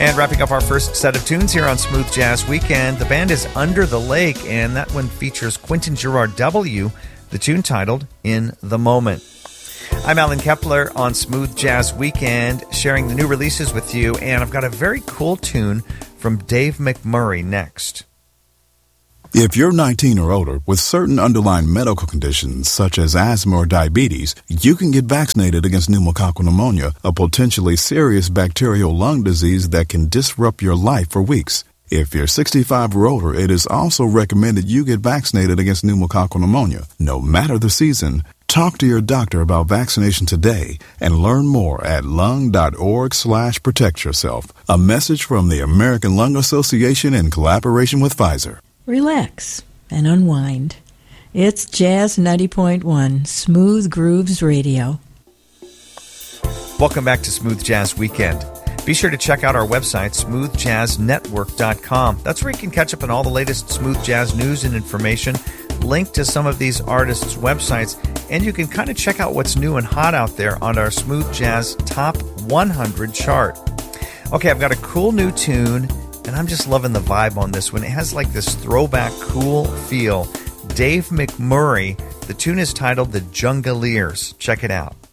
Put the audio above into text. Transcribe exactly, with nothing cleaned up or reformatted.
And wrapping up our first set of tunes here on Smooth Jazz Weekend, the band is Under the Lake, and that one features Quentin Girard W., the tune titled In the Moment. I'm Alan Kepler on Smooth Jazz Weekend, sharing the new releases with you, and I've got a very cool tune from Dave McMurray next. If you're nineteen or older with certain underlying medical conditions such as asthma or diabetes, you can get vaccinated against pneumococcal pneumonia, a potentially serious bacterial lung disease that can disrupt your life for weeks. If you're sixty-five or older, it is also recommended you get vaccinated against pneumococcal pneumonia, no matter the season. Talk to your doctor about vaccination today and learn more at lung.org slash protect yourself. A message from the American Lung Association in collaboration with Pfizer. Relax and unwind. It's Jazz ninety point one, Smooth Grooves Radio. Welcome back to Smooth Jazz Weekend. Be sure to check out our website, smooth jazz network dot com. That's where you can catch up on all the latest smooth jazz news and information, link to some of these artists' websites, and you can kind of check out what's new and hot out there on our Smooth Jazz Top one hundred chart. Okay, I've got a cool new tune, and I'm just loving the vibe on this one. It has like this throwback cool feel. Dave McMurray. The tune is titled The Jungleers. Check it out.